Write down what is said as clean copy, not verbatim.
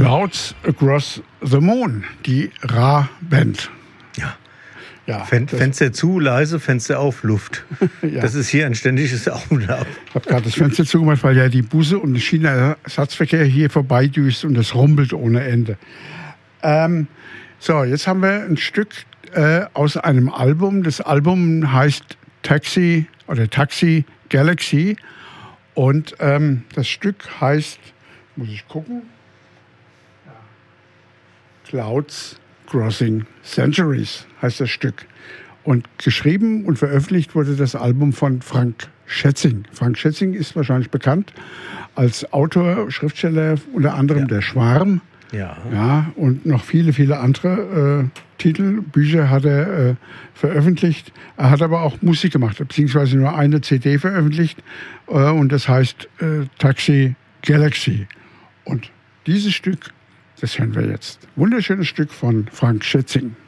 Clouds Across the Moon, die Ra-Band. Ja, Fenster zu, leise, Fenster auf, Luft. Ja. Das ist hier ein ständiges Auf und Ab. Ich habe gerade das Fenster zugemacht, weil ja die Busse und der Schienenersatzverkehr hier vorbeidüst und das rumpelt ohne Ende. So, jetzt haben wir ein Stück aus einem Album. Das Album heißt Taxi Galaxy und das Stück heißt, muss ich gucken, Clouds Crossing Centuries heißt das Stück. Und geschrieben und veröffentlicht wurde das Album von Frank Schätzing. Frank Schätzing ist wahrscheinlich bekannt als Autor, Schriftsteller, unter anderem Der Schwarm. Ja, und noch viele, viele andere Titel, Bücher hat er veröffentlicht. Er hat aber auch Musik gemacht, beziehungsweise nur eine CD veröffentlicht. Und das heißt Taxi Galaxy. Und dieses Stück, das hören wir jetzt. Wunderschönes Stück von Frank Schätzing.